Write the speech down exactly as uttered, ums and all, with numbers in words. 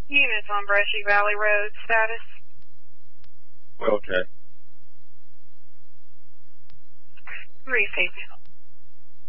Units on Brushy Valley Road, status? Okay. Received.